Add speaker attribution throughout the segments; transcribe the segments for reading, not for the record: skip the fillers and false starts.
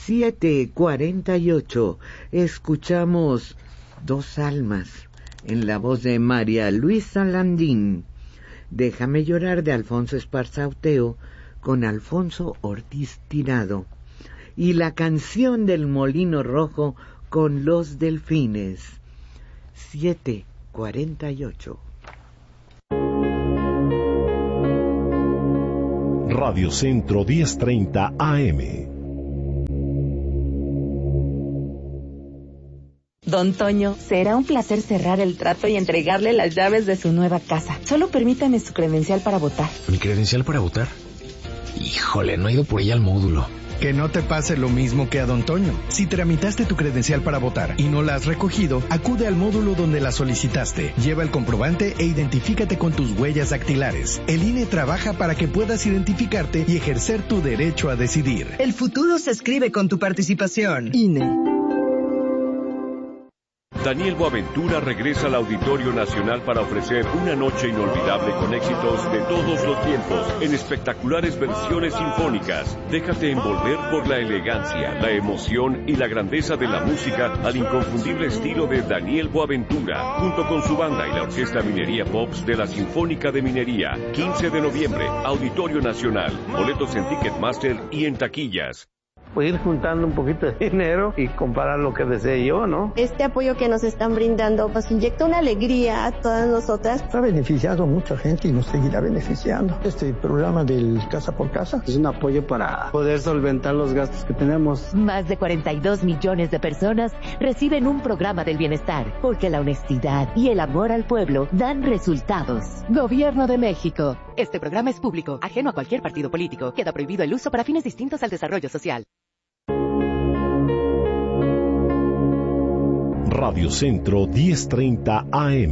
Speaker 1: 7:48. Escuchamos Dos almas en la voz de María Luisa Landín. Déjame llorar de Alfonso Esparza Oteo con Alfonso Ortiz Tirado. Y la canción del Molino Rojo con Los Delfines. 7:48.
Speaker 2: Radio Centro 1030 AM.
Speaker 3: Don Toño, será un placer cerrar el trato y entregarle las llaves de su nueva casa. Solo permítame su credencial para votar.
Speaker 4: ¿Mi credencial para votar? Híjole, no he ido por ella al módulo.
Speaker 5: Que no te pase lo mismo que a Don Toño. Si tramitaste tu credencial para votar y no la has recogido, acude al módulo donde la solicitaste. Lleva el comprobante e identifícate con tus huellas dactilares. El INE trabaja para que puedas identificarte y ejercer tu derecho a decidir.
Speaker 6: El futuro se escribe con tu participación.
Speaker 5: INE.
Speaker 7: Daniel Boaventura regresa al Auditorio Nacional para ofrecer una noche inolvidable con éxitos de todos los tiempos en espectaculares versiones sinfónicas. Déjate envolver por la elegancia, la emoción y la grandeza de la música al inconfundible estilo de Daniel Boaventura, junto con su banda y la Orquesta Minería Pops de la Sinfónica de Minería. 15 de noviembre, Auditorio Nacional. Boletos en Ticketmaster y en taquillas.
Speaker 8: Pues ir juntando un poquito de dinero y comprar lo que desee yo, ¿no?
Speaker 9: Este apoyo que nos están brindando nos inyecta una alegría a todas nosotras.
Speaker 10: Ha beneficiado a mucha gente y nos seguirá beneficiando. Este programa del Casa por Casa
Speaker 8: es un apoyo para poder solventar los gastos que tenemos.
Speaker 11: Más de 42 millones de personas reciben un programa del bienestar, porque la honestidad y el amor al pueblo dan resultados. Gobierno de México. Este programa es público, ajeno a cualquier partido político. Queda prohibido el uso para fines distintos al desarrollo social.
Speaker 2: Radio Centro 1030 AM.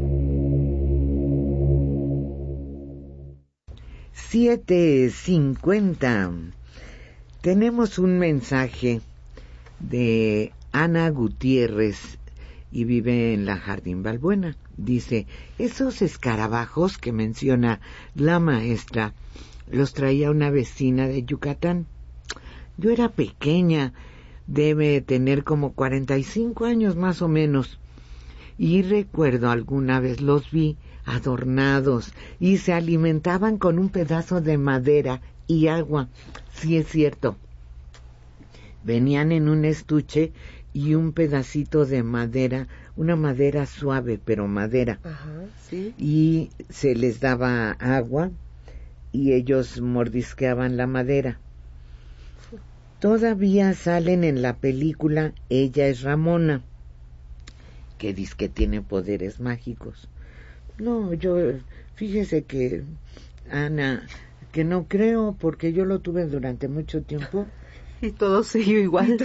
Speaker 1: 7:50. Tenemos un mensaje de Ana Gutiérrez y vive en la Jardín Balbuena. Dice, esos escarabajos que menciona la maestra los traía una vecina de Yucatán. Yo era pequeña, debe tener como 45 años más o menos, y recuerdo alguna vez los vi adornados y se alimentaban con un pedazo de madera y agua. Sí, es cierto. Venían en un estuche y un pedacito de madera, una madera suave, pero madera.
Speaker 12: Ajá, sí.
Speaker 1: Y se les daba agua y ellos mordisqueaban la madera. Todavía salen en la película Ella es Ramona, que dice que tiene poderes mágicos. No, fíjese que, Ana, que no creo, porque yo lo tuve durante mucho tiempo.
Speaker 12: Y todo siguió igual.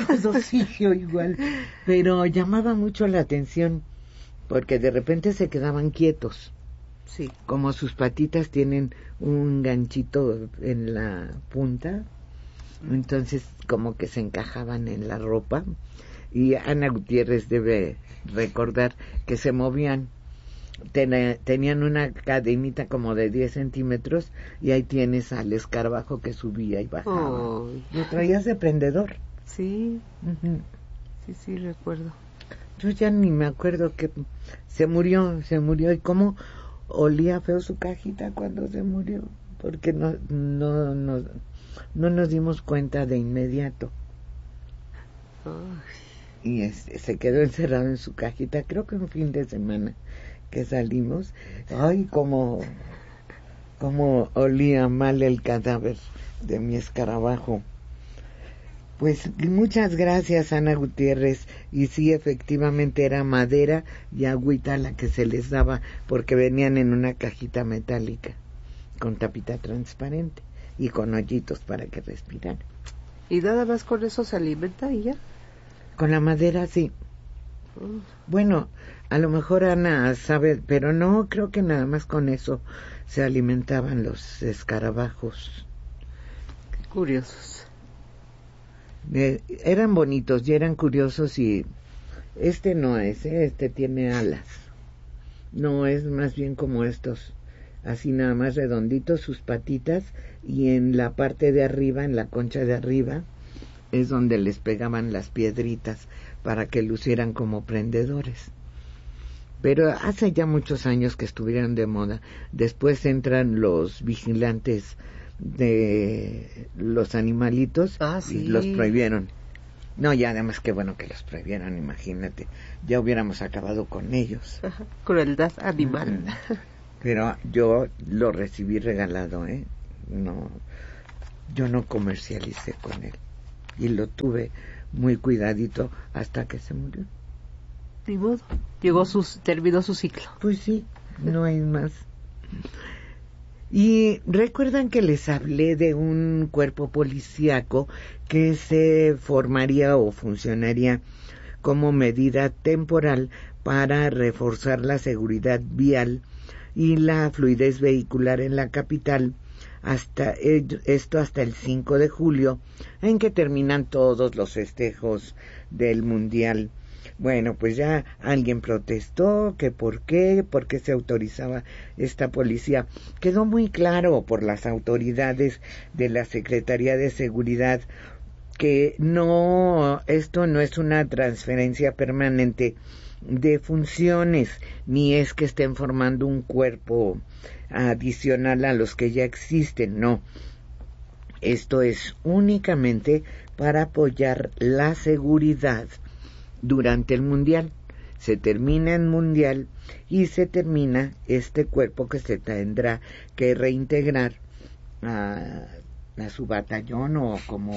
Speaker 1: Pero llamaba mucho la atención, porque de repente se quedaban quietos.
Speaker 12: Sí.
Speaker 1: Como sus patitas tienen un ganchito en la punta, entonces como que se encajaban en la ropa, y Ana Gutiérrez debe recordar que se movían, tenían una cadenita como de 10 centímetros y ahí tienes al escarabajo que subía y bajaba.
Speaker 12: Oh.
Speaker 1: Lo traías de prendedor.
Speaker 12: Sí.
Speaker 1: Uh-huh.
Speaker 12: Sí, recuerdo.
Speaker 1: Yo ya ni me acuerdo que se murió y cómo olía feo su cajita cuando se murió, porque no nos dimos cuenta de inmediato. Y se quedó encerrado en su cajita, creo que un fin de semana que salimos. Ay, cómo olía mal el cadáver de mi escarabajo. Pues muchas gracias, Ana Gutiérrez. Y sí, efectivamente era madera y agüita la que se les daba, porque venían en una cajita metálica con tapita transparente y con hoyitos para que respiraran.
Speaker 12: ¿Y nada más con eso se alimenta y ya?
Speaker 1: Con la madera, sí. Bueno, a lo mejor Ana sabe, pero no, creo que nada más con eso se alimentaban los escarabajos.
Speaker 12: Qué curiosos.
Speaker 1: Eran bonitos y eran curiosos, y este no es, este tiene alas. No, es más bien como estos, así nada más redonditos sus patitas, y en la parte de arriba, en la concha de arriba, es donde les pegaban las piedritas para que lucieran como prendedores. Pero hace ya muchos años que estuvieron de moda. Después entran los vigilantes de los animalitos y los prohibieron. No, ya además qué bueno que los prohibieron, imagínate. Ya hubiéramos acabado con ellos.
Speaker 12: Crueldad animal.
Speaker 1: Pero yo lo recibí regalado, No, yo no comercialicé con él. Y lo tuve muy cuidadito hasta que se murió.
Speaker 12: Ni modo. Terminó su ciclo.
Speaker 1: Pues sí, no hay más. Y recuerdan que les hablé de un cuerpo policíaco que se formaría o funcionaría como medida temporal para reforzar la seguridad vial y la fluidez vehicular en la capital, hasta el 5 de julio, en que terminan todos los festejos del Mundial. Bueno, pues ya alguien protestó que por qué se autorizaba esta policía. Quedó muy claro por las autoridades de la Secretaría de Seguridad que esto no es una transferencia permanente de funciones, ni es que estén formando un cuerpo adicional a los que ya existen, no. Esto es únicamente para apoyar la seguridad durante el Mundial. Se termina el Mundial y se termina este cuerpo que se tendrá que reintegrar a su batallón o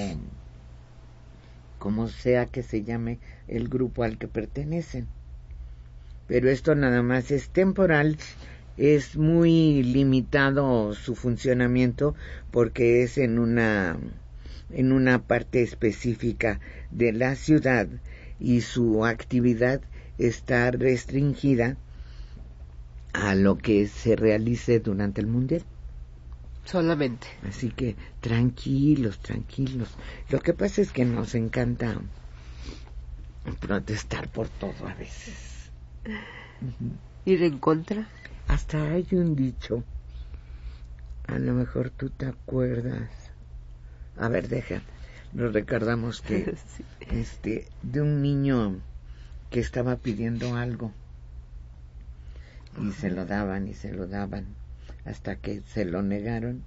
Speaker 1: como sea que se llame el grupo al que pertenecen. Pero esto nada más es temporal, es muy limitado su funcionamiento porque es en una parte específica de la ciudad y su actividad está restringida a lo que se realice durante el Mundial.
Speaker 12: Solamente.
Speaker 1: Así que tranquilos. Lo que pasa es que nos encanta protestar por todo a veces.
Speaker 12: ¿Ir en contra?
Speaker 1: Hasta hay un dicho, a lo mejor tú te acuerdas. A ver, nos recordamos que sí. De un niño que estaba pidiendo algo y se lo daban hasta que se lo negaron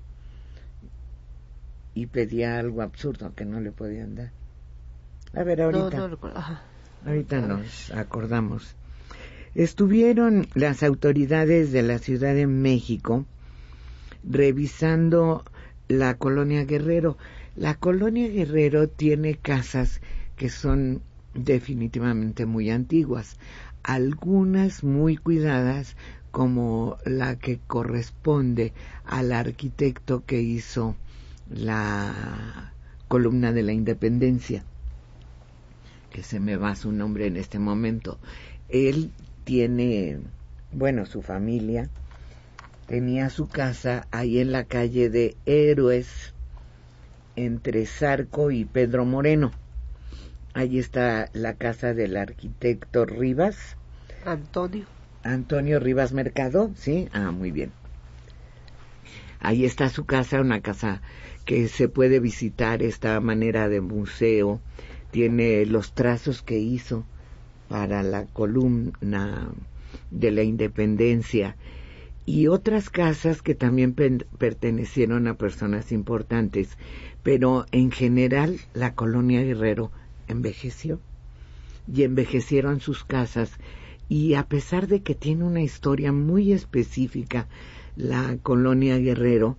Speaker 1: y pedía algo absurdo que no le podían dar. A ver, ahorita nos acordamos. Estuvieron las autoridades de la Ciudad de México revisando la Colonia Guerrero. La Colonia Guerrero tiene casas que son definitivamente muy antiguas, algunas muy cuidadas, como la que corresponde al arquitecto que hizo la columna de la Independencia, que se me va su nombre en este momento. Él tiene, su familia tenía su casa ahí en la calle de Héroes, entre Zarco y Pedro Moreno. Allí está la casa del arquitecto Rivas. Antonio Rivas Mercado, ¿sí? Muy bien. Ahí está su casa, una casa que se puede visitar, esta manera de museo. Tiene los trazos que hizo para la columna de la Independencia y otras casas que también pertenecieron a personas importantes, pero en general la Colonia Guerrero envejeció y envejecieron sus casas, y a pesar de que tiene una historia muy específica la Colonia Guerrero,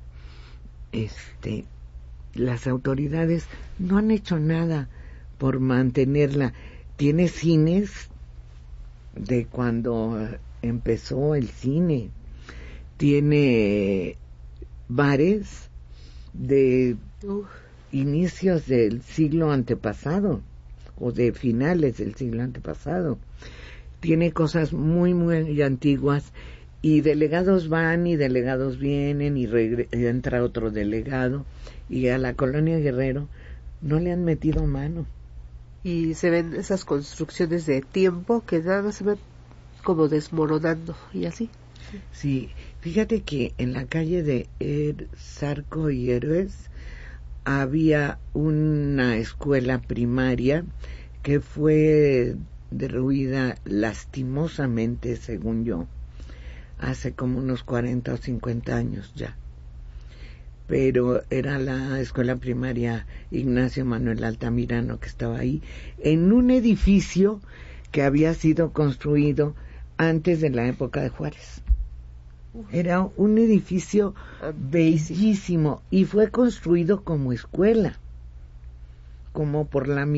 Speaker 1: las autoridades no han hecho nada por mantenerla. Tiene cines de cuando empezó el cine, tiene bares de inicios del siglo antepasado o de finales del siglo antepasado. Tiene cosas muy, muy antiguas, y delegados van y delegados vienen y entra otro delegado, y a la Colonia Guerrero no le han metido mano.
Speaker 12: Y se ven esas construcciones de tiempo que nada más se ven como desmoronando y así.
Speaker 1: Sí, fíjate que en la calle de Zarco y Héroes había una escuela primaria que fue derruida lastimosamente, según yo, hace como unos 40 o 50 años ya. Pero era la escuela primaria Ignacio Manuel Altamirano, que estaba ahí, en un edificio que había sido construido antes de la época de Juárez. Era un edificio bellísimo y fue construido como escuela, como por la